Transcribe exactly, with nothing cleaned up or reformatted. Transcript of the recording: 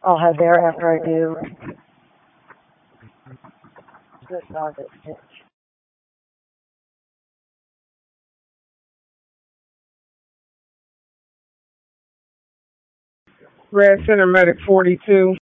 I'll have there after I do this August. Red Center Medic forty-two.